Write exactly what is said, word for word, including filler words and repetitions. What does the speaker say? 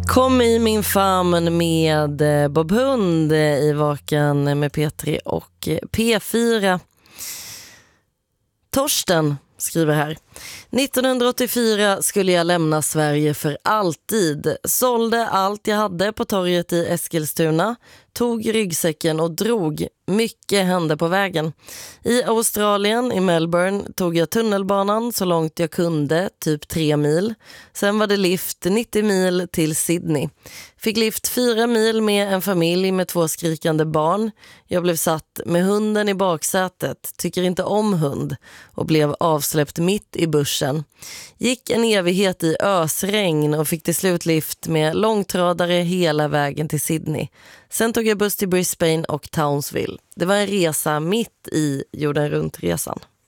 Kom i min famn med Bob Hund i Vaken med P tre och P fyra. Torsten skriver här: nittonhundraåttiofyra skulle jag lämna Sverige för alltid. Sålde allt jag hade på torget i Eskilstuna, tog ryggsäcken och drog. Mycket hände på vägen. I Australien, i Melbourne, tog jag tunnelbanan så långt jag kunde, typ tre mil. Sen var det lift nittio mil till Sydney. Fick lift fyra mil med en familj med två skrikande barn. Jag blev satt med hunden i baksätet, tycker inte om hund, och blev avsläppt mitt i bussen. Gick en evighet i ösregn och fick till slut lift med långtradare hela vägen till Sydney. Sen tog jag buss till Brisbane och Townsville. Det var en resa mitt i jorden runt resan.